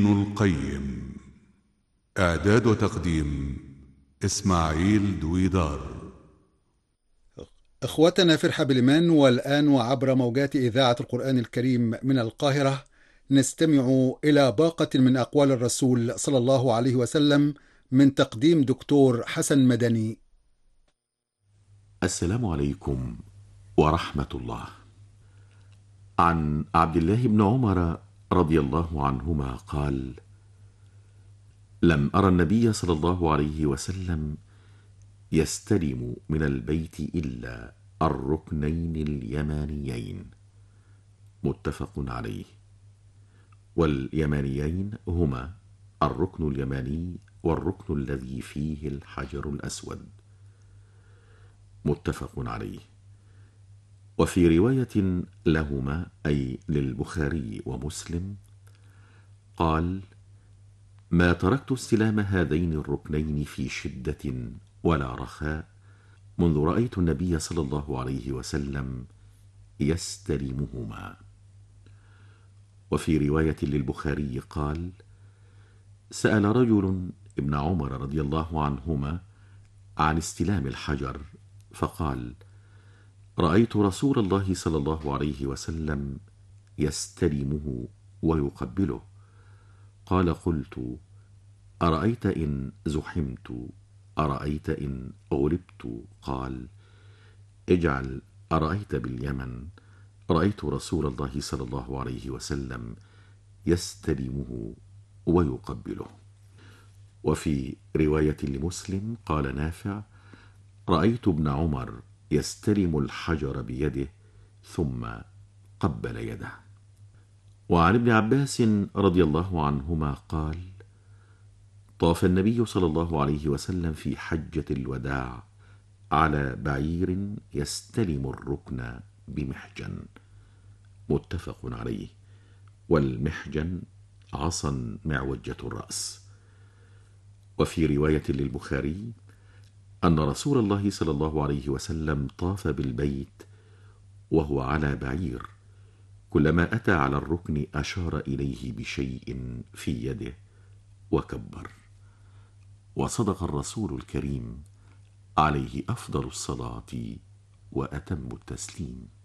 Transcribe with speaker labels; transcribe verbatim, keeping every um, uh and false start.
Speaker 1: ابن القيم. إعداد وتقديم إسماعيل دويدار.
Speaker 2: إخوتنا في رحاب الإيمان، والآن وعبر موجات إذاعة القرآن الكريم من القاهرة نستمع إلى باقة من أقوال الرسول صلى الله عليه وسلم من تقديم دكتور حسن مدني.
Speaker 3: السلام عليكم ورحمة الله. عن عبد الله بن عمر رضي الله عنهما قال: لم أرى النبي صلى الله عليه وسلم يستلم من البيت إلا الركنين اليمانيين. متفق عليه. واليمانيين هما الركن اليماني والركن الذي فيه الحجر الأسود. متفق عليه. وفي رواية لهما أي للبخاري ومسلم قال: ما تركت استلام هذين الركنين في شدة ولا رخاء منذ رأيت النبي صلى الله عليه وسلم يستلمهما. وفي رواية للبخاري قال: سأل رجل ابن عمر رضي الله عنهما عن استلام الحجر فقال: رأيت رسول الله صلى الله عليه وسلم يستلمه ويقبله. قال: قلت: أرأيت إن زحمت؟ أرأيت إن غلبت؟ قال: اجعل أرأيت باليمن. رأيت رسول الله صلى الله عليه وسلم يستلمه ويقبله. وفي رواية لمسلم قال نافع: رأيت ابن عمر يستلم الحجر بيده ثم قبل يده. وعن ابن عباس رضي الله عنهما قال: طاف النبي صلى الله عليه وسلم في حجة الوداع على بعير يستلم الركن بمحجن. متفق عليه. والمحجن عصا معوجة الرأس. وفي رواية للبخاري أن رسول الله صلى الله عليه وسلم طاف بالبيت وهو على بعير، كلما أتى على الركن أشار إليه بشيء في يده وكبر. وصدق الرسول الكريم عليه أفضل الصلاة وأتم التسليم.